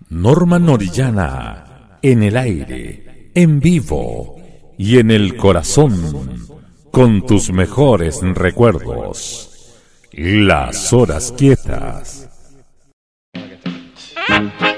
Norma Orellana, en el aire, en vivo y en el corazón, con tus mejores recuerdos. Las horas quietas.